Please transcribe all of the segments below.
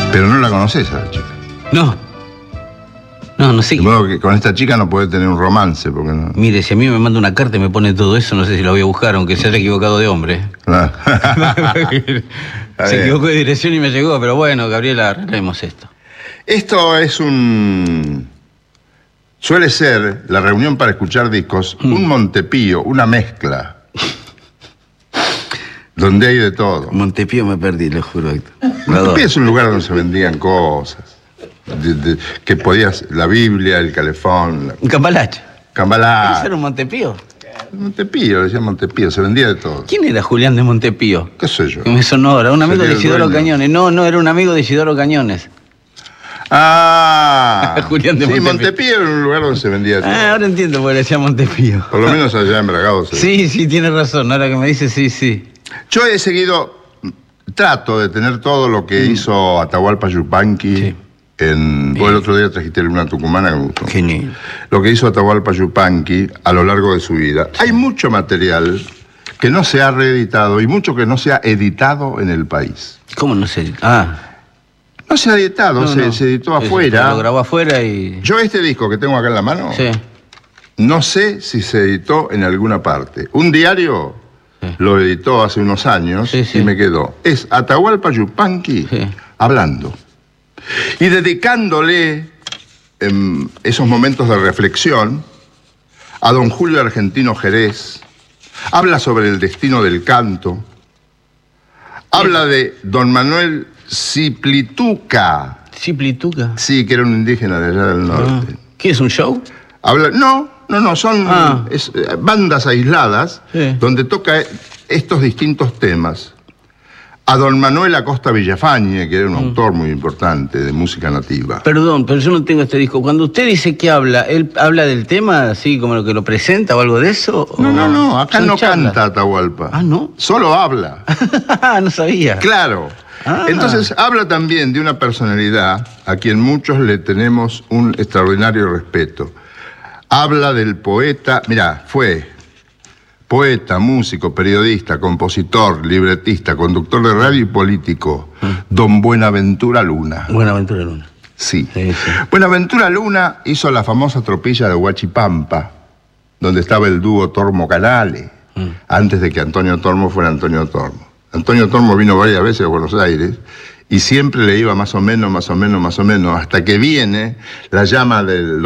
Pero no la conoces a la chica. No sé. De modo que con esta chica no podés tener un romance, porque no. Mire, si a mí me manda una carta y me pone todo eso, no sé si la voy a buscar, aunque se haya equivocado de hombre. Claro. Se equivocó de dirección y me llegó, pero bueno, Gabriela, arreglemos esto. Esto es suele ser la reunión para escuchar discos, un Montepío, una mezcla. Donde hay de todo. Montepío me perdí, le juro, Héctor. Montepío es un lugar donde se vendían cosas. Que podías, la Biblia, el calefón. Un cambalache. Cambalache. ¿Ese era un Montepío? Montepío, decía Montepío, se vendía de todo. ¿Quién era Julián de Montepío? ¿Qué sé yo? Que me sonó, era un amigo Sería de el Isidoro dueño. Cañones. No, era un amigo de Isidoro Cañones. Ah, Julián de sí, Montepío. Montepío era un lugar donde se vendía de todo. Ahora entiendo por qué le decía Montepío. Por lo menos allá en Bragado. Sí, tiene razón. Ahora que me dice, sí. Yo he seguido, trato de tener todo lo que hizo Atahualpa Yupanqui. Sí. Vos el otro día trajiste una tucumana que me gustó. Genial. Lo que hizo Atahualpa Yupanqui a lo largo de su vida. Hay mucho material que no se ha reeditado y mucho que no se ha editado en el país. ¿Cómo no sé? No se ha editado, se editó afuera. Lo grabó afuera y... Yo este disco que tengo acá en la mano, Sí. no sé si se editó en alguna parte. Un diario lo editó hace unos años Sí. y me quedó. Es Atahualpa Yupanqui hablando. Y dedicándole esos momentos de reflexión a don Julio Argentino Jerez. Habla sobre el destino del canto. Habla de don Manuel Ciplituca. ¿Ciplituca? Sí, que era un indígena de allá del norte. ¿Qué es un show? Habla, no, son bandas aisladas donde toca estos distintos temas. A don Manuel Acosta Villafañe, que era un autor muy importante de música nativa. Perdón, pero yo no tengo este disco. Cuando usted dice que habla, ¿él habla del tema así como lo que lo presenta o algo de eso? No, acá son no charlas? canta Atahualpa. Ah, ¿no? Solo habla. No sabía. Claro. Entonces habla también de una personalidad a quien muchos le tenemos un extraordinario respeto. Habla del poeta, mirá, fue poeta, músico, periodista, compositor, libretista, conductor de radio y político, don Buenaventura Luna. Buenaventura Luna. Sí. Sí. Buenaventura Luna hizo la famosa tropilla de Huachipampa, donde estaba el dúo Tormo Canale, antes de que Antonio Tormo fuera Antonio Tormo. Antonio Tormo vino varias veces a Buenos Aires y siempre le iba más o menos, hasta que viene, lo llaman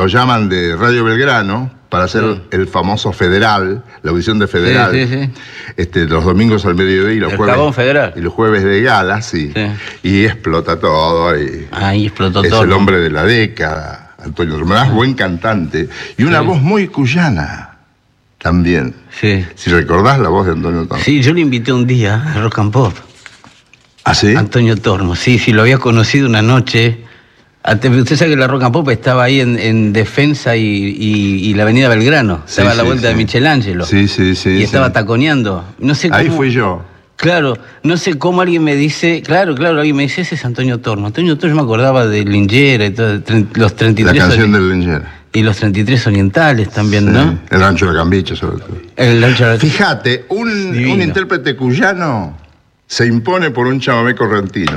de Radio Belgrano para hacer el famoso Federal, la audición de Federal. Sí. Los domingos al mediodía y los El jueves. Jabón Federal. Y los jueves de gala, sí. Y explota todo. Ahí explotó todo. Es el hombre de la década, Antonio Tormo. Buen cantante. Y una voz muy cuyana también. Sí. Si recordás la voz de Antonio Tormo. Sí, yo le invité un día a Rock and Pop. ¿Ah, sí? Antonio Tormo, sí, lo había conocido una noche. Usted sabe que la Rock and Pop estaba ahí en Defensa y la Avenida Belgrano. Estaba a la vuelta de Michelangelo. Sí. Y estaba taconeando. No sé cómo... Ahí fui yo. Claro, no sé cómo alguien me dice... Claro, alguien me dice, ese es Antonio Tormo. Antonio Tormo, yo me acordaba de Lingera y todo, los 33... La canción del Lingera. Y los 33 orientales también, ¿no? El Rancho de la Cambicha, sobre todo. El Rancho de la... Fíjate, un intérprete cuyano se impone por un chamamé correntino.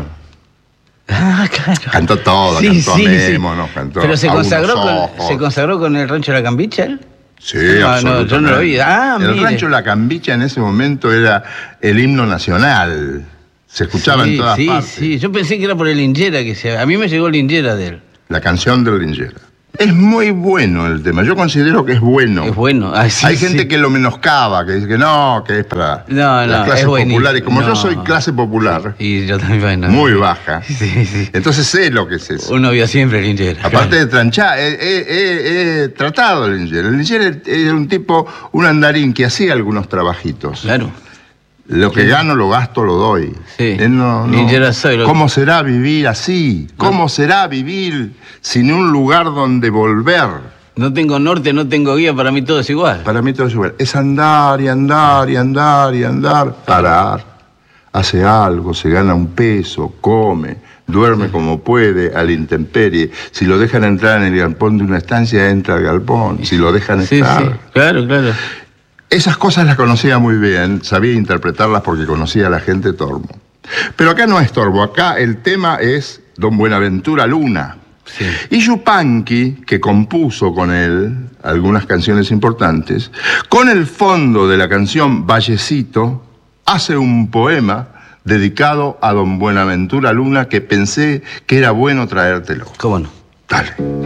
Claro. Cantó todo, cantó a Memo, no cantó. Pero se consagró con el Rancho de la Cambicha, ¿él? Sí, absolutamente. Yo no lo vi. El Rancho de la Cambicha en ese momento era el himno nacional. Se escuchaba en todas partes. Sí, yo pensé que era por el Lingera a mí me llegó el Lingera de él. La canción del Lingera. Es muy bueno el tema. Yo considero que es bueno. Es bueno. Hay gente que lo menoscaba, que dice que no, que es para las clases populares. Como yo soy clase popular, y yo también, muy baja, sí. Entonces sé lo que es eso. Uno vio siempre el Lingera. Aparte de tranchar, he tratado el Lingera. El Lingera era un tipo, un andarín que hacía algunos trabajitos. Claro. Lo que gano, lo gasto, lo doy. Sí. Lingera soy. ¿Cómo será vivir así? ¿Cómo será vivir sin un lugar donde volver? No tengo norte, no tengo guía, para mí todo es igual. Para mí todo es igual. Es andar y andar y andar y andar. Parar. Hace algo, se gana un peso, come, duerme como puede, a la intemperie. Si lo dejan entrar en el galpón de una estancia, entra al galpón. Si lo dejan estar. Sí, claro. Esas cosas las conocía muy bien, sabía interpretarlas porque conocía a la gente Tormo. Pero acá no es Tormo, acá el tema es don Buenaventura Luna. Sí. Y Yupanqui, que compuso con él algunas canciones importantes, con el fondo de la canción Vallecito, hace un poema dedicado a don Buenaventura Luna que pensé que era bueno traértelo. ¿Cómo no? Dale.